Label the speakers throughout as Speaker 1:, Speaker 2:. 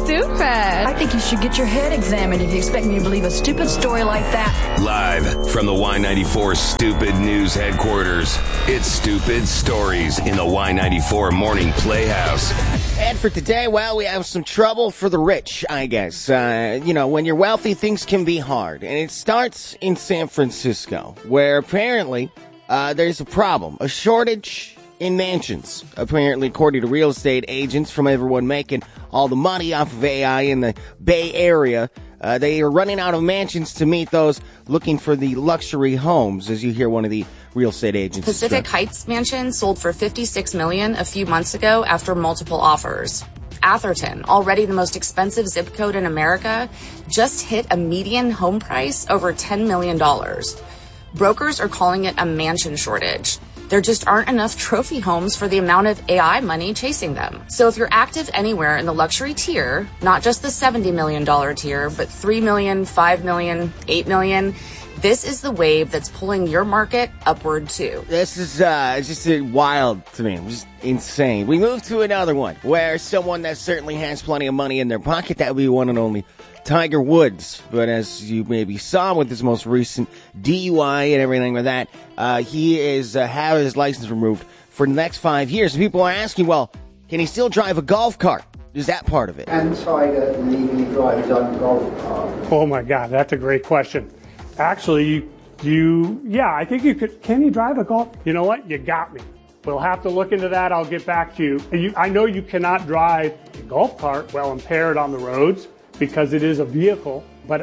Speaker 1: stupid.
Speaker 2: I think you should get your head examined if you expect me to believe a stupid story like that.
Speaker 3: Live from the Y94 Stupid News headquarters, it's Stupid Stories in the Y94 Morning Playhouse.
Speaker 4: And for today, well, we have some trouble for the rich, I guess. When you're wealthy, things can be hard. And it starts in San Francisco, where apparently there's a problem, a shortage in mansions. Apparently, according to real estate agents from everyone making all the money off of AI in the Bay Area, they are running out of mansions to meet those looking for the luxury homes, as you hear one of the real estate agents.
Speaker 5: Pacific Heights Mansion sold for $56 million a few months ago after multiple offers. Atherton, already the most expensive zip code in America, just hit a median home price over $10 million. Brokers are calling it a mansion shortage. There just aren't enough trophy homes for the amount of AI money chasing them. So if you're active anywhere in the luxury tier, not just the $70 million tier, but $3 million, $5 million, $8 million, this is the wave that's pulling your market upward too.
Speaker 4: This is just wild to me. Just insane. We move to another one where someone that certainly has plenty of money in their pocket, that would be one and only Tiger Woods. But as you maybe saw with his most recent DUI and everything like that, he is having his license removed for the next 5 years. And people are asking, well, can he still drive a golf cart? Is that part of it?
Speaker 6: Can Tiger legally drive his own golf cart?
Speaker 7: Oh my God, that's a great question. Actually, I think you could. Can you drive a golf? You know what? You got me. We'll have to look into that. I'll get back to you. I know you cannot drive a golf cart while impaired on the roads because it is a vehicle, but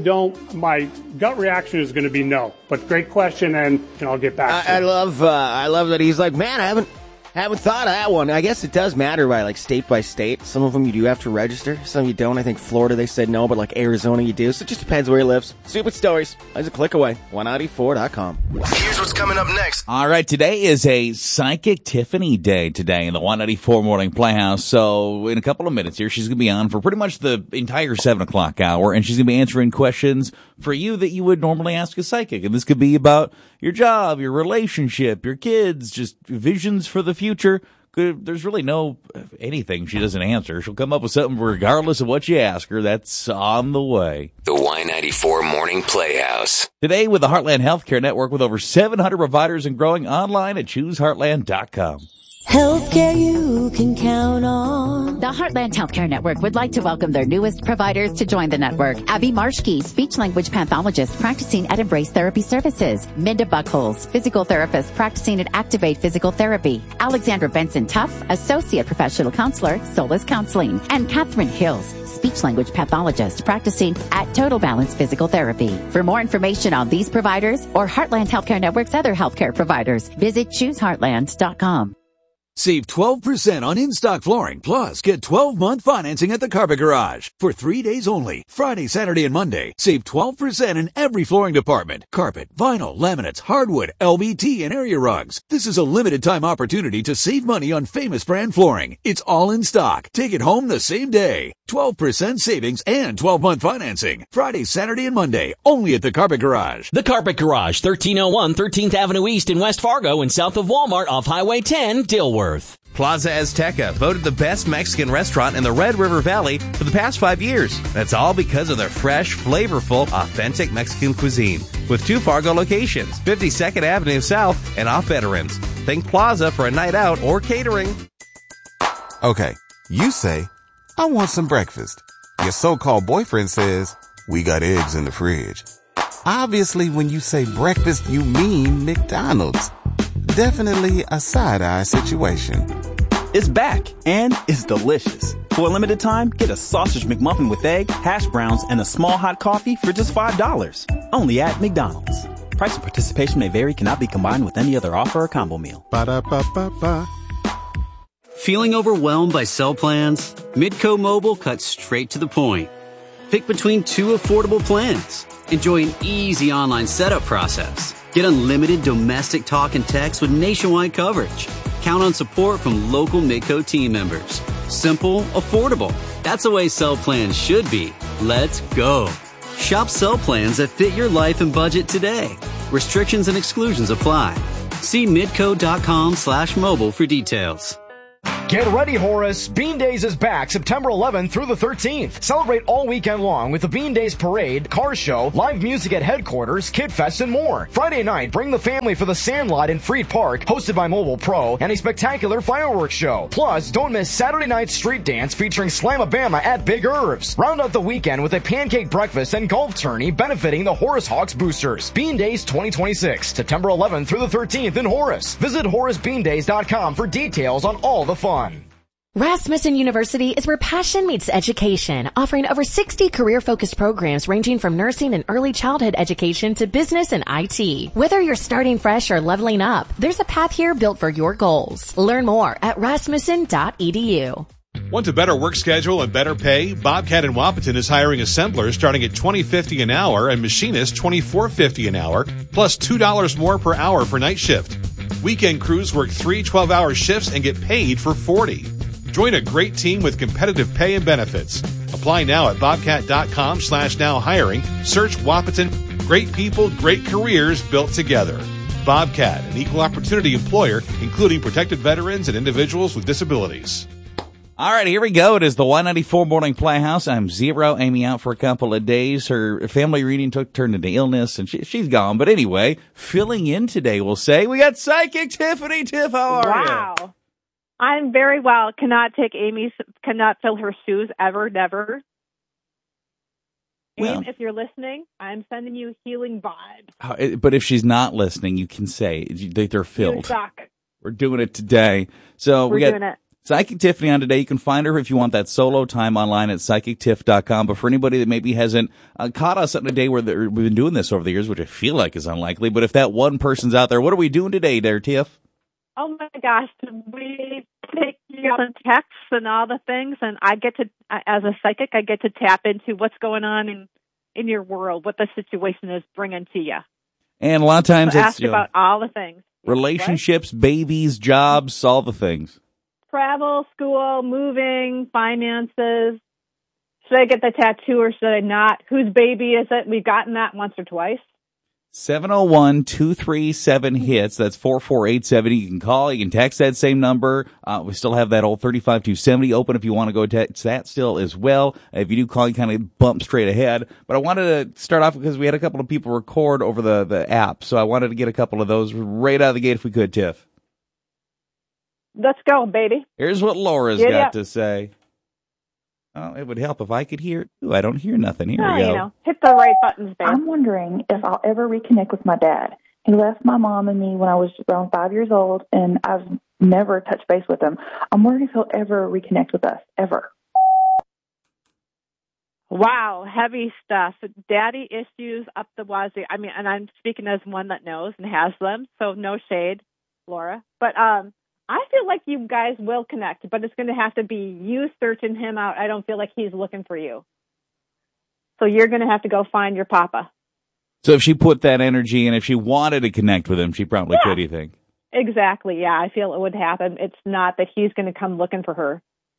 Speaker 7: my gut reaction is going to be no. But great question, and I'll get back to you.
Speaker 4: I love that he's like, man, I haven't thought of that one. I guess it does matter by state. Some of them you do have to register. Some you don't. I think Florida they said no, but Arizona you do. So it just depends where he lives. Stupid Stories. Just a click away. 194.com.
Speaker 3: Here's what's coming up next.
Speaker 8: All right, today is a Psychic Tiffany Day today in the 194 Morning Playhouse. So in a couple of minutes here, she's going to be on for pretty much the entire 7 o'clock hour, and she's going to be answering questions for you that you would normally ask a psychic. And this could be about your job, your relationship, your kids, just visions for the future. There's really no anything she doesn't answer. She'll come up with something regardless of what you ask her. That's on the way.
Speaker 3: The Y94 Morning Playhouse.
Speaker 8: Today with the Heartland Healthcare Network with over 700 providers and growing online at ChooseHeartland.com.
Speaker 9: Healthcare you can count on.
Speaker 10: The Heartland Healthcare Network would like to welcome their newest providers to join the network. Abby Marshke, speech-language pathologist practicing at Embrace Therapy Services. Minda Buckholz, physical therapist practicing at Activate Physical Therapy. Alexandra Benson Tuff, associate professional counselor, Solace Counseling. And Catherine Hills, speech-language pathologist practicing at Total Balance Physical Therapy. For more information on these providers or Heartland Healthcare Network's other healthcare providers, visit ChooseHeartland.com.
Speaker 11: Save 12% on in-stock flooring, plus get 12-month financing at the Carpet Garage. For 3 days only, Friday, Saturday, and Monday, save 12% in every flooring department. Carpet, vinyl, laminates, hardwood, LVT, and area rugs. This is a limited-time opportunity to save money on famous brand flooring. It's all in stock. Take it home the same day. 12% savings and 12-month financing. Friday, Saturday, and Monday, only at the Carpet Garage.
Speaker 12: The Carpet Garage, 1301 13th Avenue East in West Fargo and south of Walmart off Highway 10, Dilworth.
Speaker 13: Plaza Azteca, voted the best Mexican restaurant in the Red River Valley for the past 5 years. That's all because of their fresh, flavorful, authentic Mexican cuisine. With 2 Fargo locations, 52nd Avenue South and off Veterans. Think Plaza for a night out or catering.
Speaker 14: Okay, you say, I want some breakfast. Your so-called boyfriend says, we got eggs in the fridge. Obviously, when you say breakfast, you mean McDonald's. Definitely a side-eye situation.
Speaker 15: It's back, and it's delicious. For a limited time, get a sausage McMuffin with egg, hash browns, and a small hot coffee for just $5. Only at McDonald's. Price and participation may vary, cannot be combined with any other offer or combo meal.
Speaker 16: Ba-da-ba-ba-ba. Feeling overwhelmed by cell plans? Midco Mobile cuts straight to the point. Pick between 2 affordable plans. Enjoy an easy online setup process. Get unlimited domestic talk and text with nationwide coverage. Count on support from local Midco team members. Simple, affordable. That's the way cell plans should be. Let's go. Shop cell plans that fit your life and budget today. Restrictions and exclusions apply. See midco.com/mobile for details.
Speaker 1: Get ready, Horace. Bean Days is back September 11th through the 13th. Celebrate all weekend long with the Bean Days Parade, car show, live music at headquarters, Kid Fest, and more. Friday night, bring the family for the Sandlot in Freed Park, hosted by Mobile Pro, and a spectacular fireworks show. Plus, don't miss Saturday night street dance featuring Slamabama at Big Irv's. Round out the weekend with a pancake breakfast and golf tourney benefiting the Horace Hawks boosters. Bean Days 2026, September 11th through the 13th in Horace. Visit HoraceBeanDays.com for details on all the fun.
Speaker 17: Rasmussen University is where passion meets education, offering over 60 career-focused programs ranging from nursing and early childhood education to business and IT. Whether you're starting fresh or leveling up, there's a path here built for your goals. Learn more at rasmussen.edu.
Speaker 18: Want a better work schedule and better pay? Bobcat in Wapaton is hiring assemblers starting at $20.50 an hour and machinists $24.50 an hour, plus $2 more per hour for night shift. Weekend crews work 3 12-hour shifts and get paid for 40. Join a great team with competitive pay and benefits. Apply now at bobcat.com/now hiring. Search Wapaton. Great people, great careers built together. Bobcat, an equal opportunity employer, including protected veterans and individuals with disabilities.
Speaker 8: All right, here we go. It is the Y94 Morning Playhouse. I'm Zero. Amy out for a couple of days. Her family reading turned into illness, and she's gone. But anyway, filling in today, we'll say, we got Psychic Tiffany. Tiff, how are you?
Speaker 19: Wow. I'm very well. Cannot fill her shoes ever, never.
Speaker 8: Well,
Speaker 19: and if you're listening, I'm sending you healing vibes.
Speaker 8: But if she's not listening, you can say they're filled.
Speaker 19: You suck.
Speaker 8: We're doing it today. So we got
Speaker 19: doing it.
Speaker 8: Psychic Tiffany on today. You can find her if you want that solo time online at psychictiff.com. But for anybody that maybe hasn't caught us on a day where we've been doing this over the years, which I feel like is unlikely, but if that one person's out there, what are we doing today there, Tiff?
Speaker 19: Oh my gosh, we take you on texts and all the things, and I get to, as a psychic, I get to tap into what's going on in your world, what the situation is bringing to you.
Speaker 8: And a lot of times
Speaker 19: so
Speaker 8: it's
Speaker 19: ask about all the things.
Speaker 8: Relationships, right? Babies, jobs, all the things.
Speaker 19: Travel, school, moving, finances. Should I get the tattoo or should I not? Whose baby is it? We've gotten that once or twice.
Speaker 8: 701-237-HITS. That's 4487. You can call. You can text that same number. We still have that old 35270 open if you want to go text that still as well. If you do call, you kind of bump straight ahead. But I wanted to start off because we had a couple of people record over the app. So I wanted to get a couple of those right out of the gate if we could, Tiff.
Speaker 19: Let's go, baby.
Speaker 8: Here's what Laura's got to say. Oh, it would help if I could hear it. Ooh, I don't hear nothing. Here we go.
Speaker 19: Hit the right buttons, babe.
Speaker 20: I'm wondering if I'll ever reconnect with my dad. He left my mom and me when I was around 5 years old, and I've never touched base with him. I'm wondering if he'll ever reconnect with us, ever.
Speaker 19: Wow, heavy stuff. Daddy issues up the wazoo. I mean, and I'm speaking as one that knows and has them, so no shade, Laura. But I feel like you guys will connect, but it's going to have to be you searching him out. I don't feel like he's looking for you. So you're going to have to go find your papa.
Speaker 8: So if she put that energy in, if she wanted to connect with him, she probably could, you think?
Speaker 19: Exactly, yeah. I feel it would happen. It's not that he's going to come looking for her.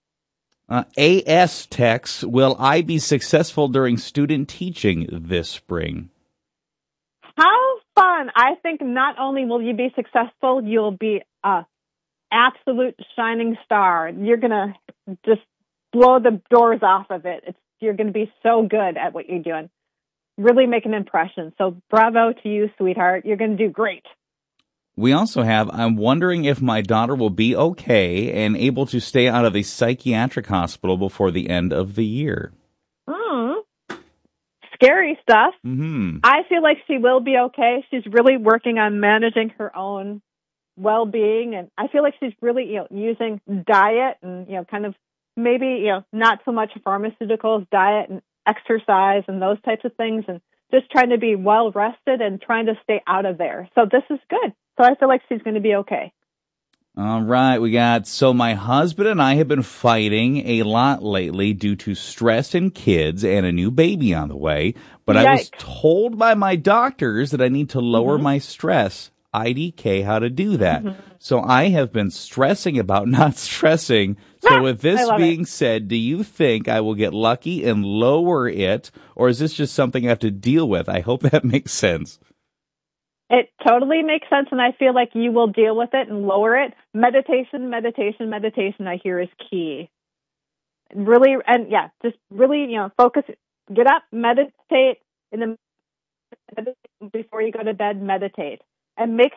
Speaker 8: AS text, will I be successful during student teaching this spring?
Speaker 19: How fun. I think not only will you be successful, you'll be absolute shining star. You're going to just blow the doors off of it. You're going to be so good at what you're doing. Really make an impression. So bravo to you, sweetheart. You're going to do great.
Speaker 8: We also have, I'm wondering if my daughter will be okay and able to stay out of the psychiatric hospital before the end of the year.
Speaker 19: Scary stuff.
Speaker 8: Mm-hmm.
Speaker 19: I feel like she will be okay. She's really working on managing her own well-being, and I feel like she's really, using diet and, kind of maybe, not so much pharmaceuticals, diet and exercise and those types of things, and just trying to be well-rested and trying to stay out of there. So this is good. So I feel like she's going to be okay.
Speaker 8: All right, so my husband and I have been fighting a lot lately due to stress and kids and a new baby on the way, but
Speaker 19: Yikes.
Speaker 8: I was told by my doctors that I need to lower my stress. IDK how to do that. Mm-hmm. So I have been stressing about not stressing. So with this being said, do you think I will get lucky and lower it, or is this just something I have to deal with? I hope that makes sense.
Speaker 19: It totally makes sense, and I feel like you will deal with it and lower it. Meditation, I hear is key. Really, and yeah, just really, focus. Get up, meditate, before you go to bed, meditate. And make